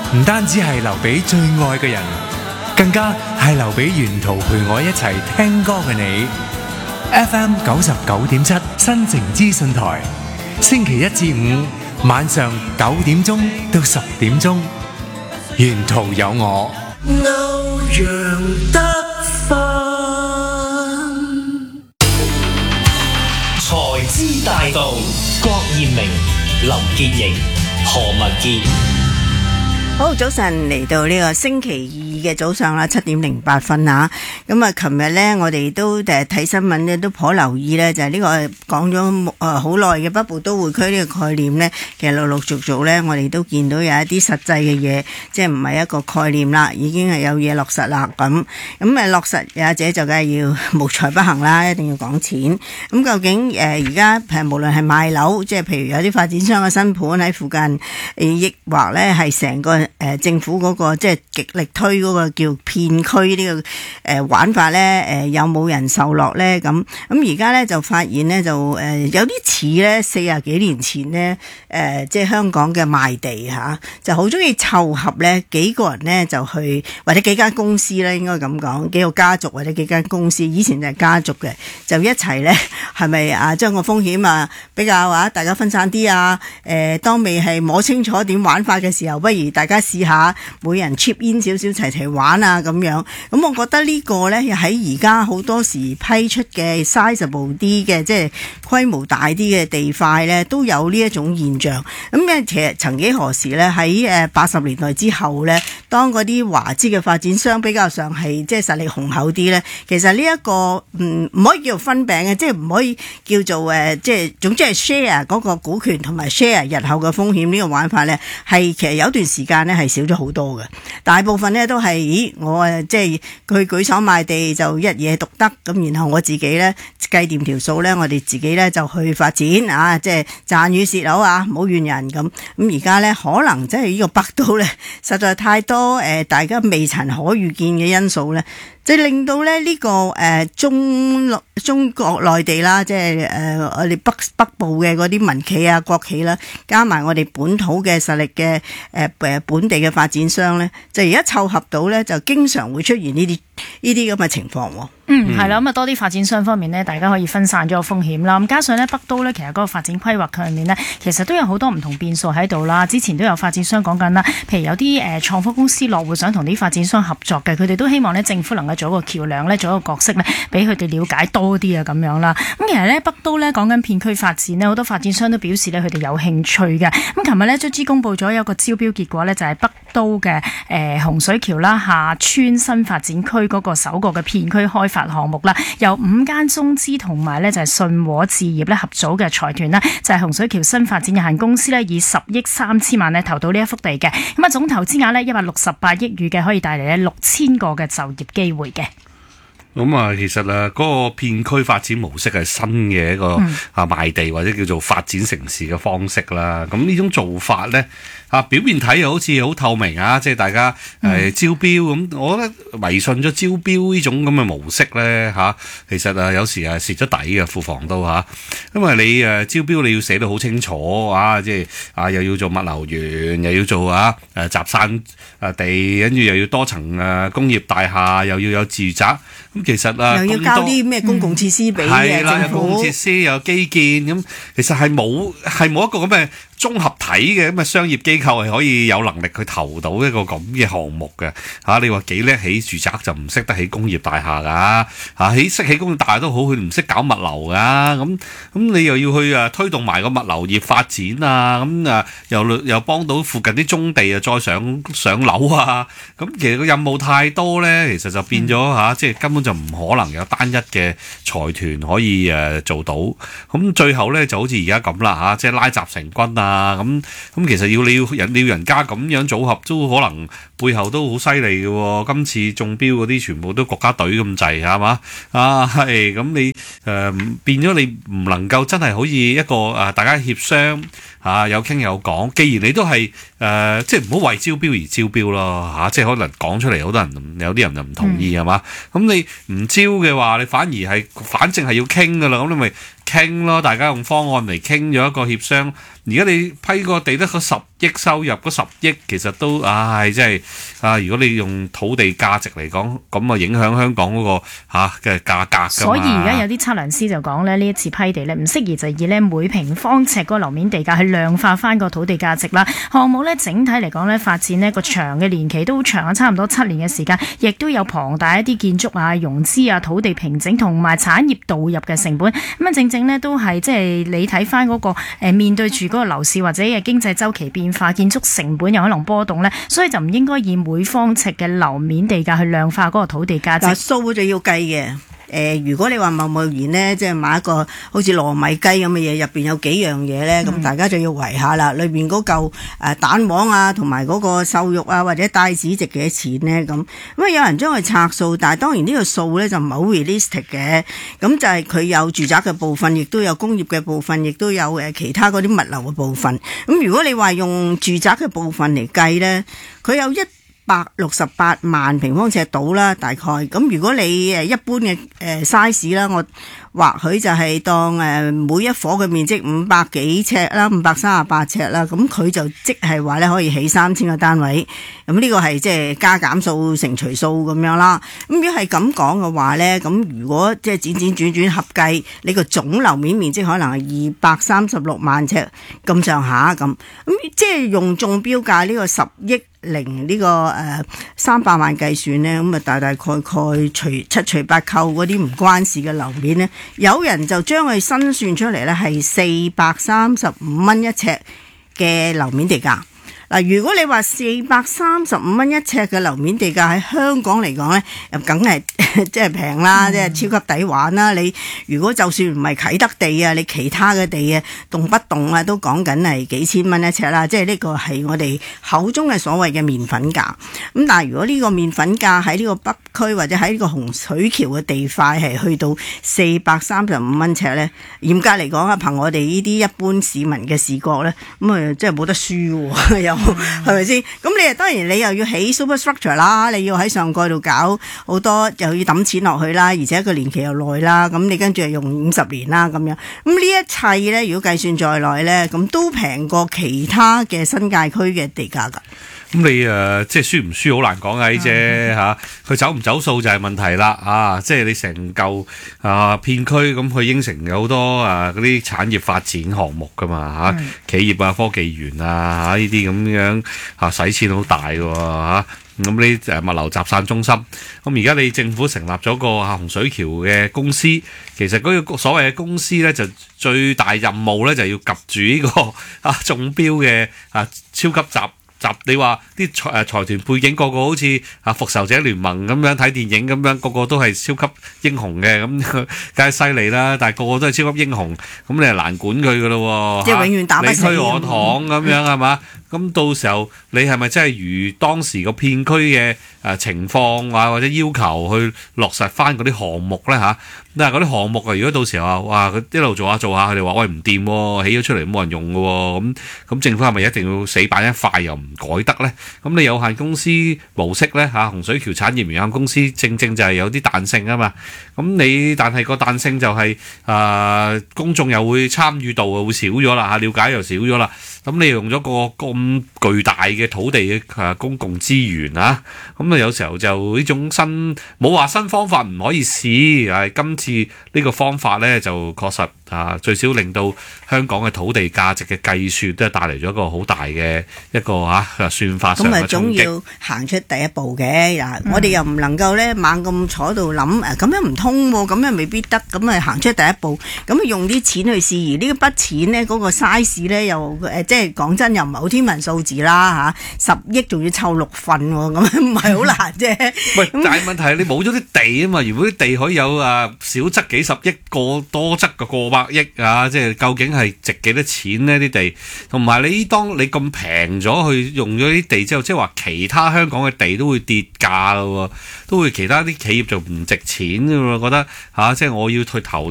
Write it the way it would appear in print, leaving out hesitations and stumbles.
唔單止係留俾最愛嘅人，更加係留俾沿途陪我一齊聽歌嘅你。FM 99.7新城資訊台，星期一至五晚上9點鐘到10點鐘，沿途有我。 歐陽德芬， 財資大道，郭艷明、林潔瑩、何文傑。 好，早晨，嚟到呢個星期二嘅早上啦，7點08分啊。咁啊，琴日呢，我哋都睇新聞呢，都頗留意呢，就係呢個講咗好耐嘅北部都會區呢個概念呢。其實陸陸續續呢，我哋都見到有一啲實際嘅嘢，即係唔係一個概念啦，已經係有嘢落實啦。咁落實有者就梗係要無財不行啦，一定要講錢。咁究竟而家無論係賣樓，即係譬如有啲發展商嘅新盤喺附近，抑或呢係成個政府嗰個即係極力推嗰個叫片區呢個玩法咧，有冇人受落咧？咁而家咧就發現咧，就有啲似咧40幾年前咧，即係香港嘅賣地嚇，就好中意湊合咧幾個人咧就去，或者幾間公司咧應該咁講，幾個家族或者幾間公司，以前就係家族嘅，就一齊咧係咪啊將個風險比較大家分散啲啊？當未係摸清楚點玩法嘅時候，不如大家試下每人 chip in 少少齊齊玩啊咁樣。咁我覺得呢個呢，喺而家好多時批出嘅 sizable 啲嘅，即係規模大啲嘅地塊呢，都有呢一種現象。咁其實曾幾何時呢，喺80年代之後呢，當嗰啲華資嘅發展商比較上係即係實力雄厚啲呢，其實呢一個唔可以叫做分餅嘅，即係唔可以叫做即係總之係 share 嗰個股權同埋 share 日後嘅風險呢個玩法呢，係其實有段時間呢係少咗好多嘅。大部分呢都係我即係佢舉手賣地就一嘢獨得咁，然後我自己呢計掂條數呢，我哋自己呢就去發展啊，即係賺與蝕樓啊，唔好怨人咁。而家呢，可能即係呢個北都呢，實在太多大家未曾可預見嘅因素呢，即係令到呢個中國內地啦，即係我哋北部嘅嗰啲民企啊、國企啦，加埋我哋本土嘅實力嘅本地嘅發展商呢，就而家湊合到呢，就經常會出現呢啲咁嘅情況喎。 係啦，咁啊多啲發展商方面呢，大家可以分散咗個風險啦。咁加上呢，北都呢，其實嗰個發展規劃上面呢，其實都有好多唔同變數喺度啦。之前都有發展商講緊啦，譬如有啲創科公司落戶想同啲發展商合作嘅，佢哋都希望呢政府能夠做一個橋梁呢，做一個角色呢，俾佢哋了解多啲啊咁樣啦。咁其實呢，北都呢講緊片區發展呢，好多發展商都表示呢，佢哋有興趣嘅。咁琴日呢，卒之公佈咗有一個招標結果呢，就係北都嘅洪水橋啦下村新發展區嗰個首個嘅片區開發項目啦，由5間中資同埋呢就係信和置業呢合組嘅財團啦，就係洪水橋新發展有限公司呢，以10億3千萬呢投到呢一幅地嘅。咁啊總投資額呢168億預計可以帶嚟呢6000個嘅就業機會嘅。 咁啊，其實嗰個片區發展模式係新嘅一個賣地或者叫做發展城市嘅方式啦。咁呢種做法呢，表面睇又好似好透明啊，即係大家招標咁。我覺得迷信咗招標呢種咁嘅模式呢，其實有時係蝕咗底嘅庫房都因為你招標你要寫得好清楚啊，即係又要做物流園，又要做集散地，跟住又要多層工業大廈，又要有住宅。咁其實又要交啲咩公共設施俾嘅政府， 有公共設施，有基建，咁其實係冇一個咁嘅綜合體嘅咁嘅商業機構係可以有能力去投到一個咁嘅項目嘅。你話幾叻起住宅就唔識得起工業大廈噶，識起工業大廈都好，佢唔識搞物流噶。咁你又要去推動埋個物流業發展啊，咁又幫到附近啲棕地再上樓啊。咁其實個任務太多咧，其實就變咗即係根本就唔可能有單一嘅財團可以做到。咁最後咧就好似而家咁啦，即係拉雜成軍啊。咁其實你要人家咁樣組合，都可能背後都好犀利嘅。今次中標嗰啲全部都國家隊咁滯，係嘛？係咁你變咗你唔能夠真係好似一個大家協商有傾有講。既然你都係即係唔好為招標而招標咯，即係可能講出嚟，好多人有啲人就唔同意係嘛？咁你唔招嘅話，你反正係要傾噶啦，咁你咪傾咯，大家用方案嚟傾咗一個協商。而家你批個地得個10 億收入，嗰10億其實都真係如果你用土地價值嚟講，咁啊影響香港嗰個嘅價格㗎嘛。 所以而家有啲測量師就講咧，呢一次批地咧唔適宜就以咧每平方尺嗰個樓面地價去量化翻個土地價值啦。項目咧整體嚟講咧發展呢個長嘅年期都好長啊，差唔多7年嘅時間，亦都有龐大一啲建築啊、融資啊、土地平整同埋產業導入嘅成本。咁啊正正呢都係即係你睇翻嗰個面對住嗰個樓市或者嘅經濟周期變化，建築成本有可能波動呢，所以就唔應該以每方尺嘅樓面地價去量化嗰個土地價值。 嗱，數就要計嘅。如果你話貿然呢，即係買一個好似糯米雞咁嘅嘢，入邊有幾樣嘢呢，咁大家就要圍下啦。裏邊嗰嚿蛋黃啊，同埋嗰個瘦肉啊，或者帶子值幾多錢呢？咁有人將佢拆數，但係當然呢個數呢就唔係好 realistic 嘅。咁就係佢有住宅嘅部分，亦都有工業嘅部分，亦都有其他嗰啲物流嘅部分。咁如果你話用住宅嘅部分嚟計呢，佢有168萬平方尺到啦，大概。咁如果你一般嘅size 啦，我或許就係當每一伙嘅面積500幾尺啦，538尺啦，咁佢就即係話咧可以起3000個單位。咁呢個係即係加減數乘除數咁樣啦。咁如果係咁講嘅話咧，咁如果即係轉合計，你個總樓面面積可能係236萬尺咁上下咁。咁即係用中標價呢個10億零呢個300萬計算呢，咁啊大概除7除8扣嗰啲唔關事嘅樓面呢，有人就將佢新算出嚟呢係435蚊一尺嘅樓面地價。嗱，如果你話435蚊一尺嘅樓面地價喺香港嚟講呢，又梗係即係平啦，即係超級抵玩啦。你如果就算唔係啟德地啊，你其他嘅地啊，動不動啊都講緊係幾千蚊一尺啦。即係呢個係我哋口中嘅所謂嘅麵粉價。咁但係如果呢個麵粉價喺呢個北區或者喺呢個洪水橋嘅地塊係去到435蚊尺呢，嚴格嚟講啊，憑我哋呢啲一般市民嘅視覺呢，咁啊即係冇得輸喎，又係咪先？咁你當然你又要起 superstructure 啦，你要喺上蓋度搞好多，又要抌錢落去啦，而且個年期又耐啦，咁你跟住用50年啦咁樣。咁呢一切呢，如果計算在內呢，咁都平過其他嘅新界區嘅地價㗎。 咁你即係輸唔輸好難講嘅啫嚇，佢走唔走數就係問題啦即係你成嚿片區咁，佢應承有好多嗰啲產業發展項目噶嘛企業啊、科技園啊呢啲咁樣使錢好大嘅喎咁呢物流集散中心，咁而家你政府成立咗個洪水橋嘅公司，其實嗰個所謂嘅公司咧就最大任務咧就要及住呢個中標嘅超級你話啲財團背景個個好似復仇者聯盟咁樣睇電影咁樣，個個都係超級英雄嘅，咁梗係犀利啦。但係個個都係超級英雄，咁你係難管佢噶咯喎。 即係永遠打不死。 你推我搪咁樣係嘛？咁到時候你係咪真係如當時個片區嘅情況或者要求去落實翻嗰啲項目咧嚇？但係嗰啲項目如果到時候話佢一路做下，佢哋話喂唔掂喎，起咗出嚟冇人用嘅喎，咁政府係咪一定要死板一塊又唔改得咧？咁你有限公司模式咧洪水橋產業有限公司正就係有啲彈性啊嘛。咁但係個彈性就係公眾又會參與度會少咗啦了解又少咗啦。咁你用咗個咁巨大嘅土地嘅公共資源咁有時候就呢種冇話新方法唔可以試，今次呢個方法咧就確實最少令到香港嘅土地價值嘅計算都係帶嚟咗一個好大嘅一個算法上嘅衝擊。咁總要行出第一步嘅我哋又唔能夠咧猛咁坐喺度諗咁樣唔通喎，咁樣未必得，咁行出第一步，咁用啲錢去試，而呢筆錢咧嗰個 size 咧又即係講真又唔係好天文數字啦10億仲要湊6份喎，咁唔係好難啫。 喂，但係問題係你冇咗啲地啊嘛，如果啲地可以有少則幾十億，多則過百億即係究竟係值幾多錢呢啲地？同埋當你咁平咗去用咗啲地之後，即係話其他香港嘅地都會跌價咯，都會其他啲企業就唔值錢㗎喎，覺得即係我要去投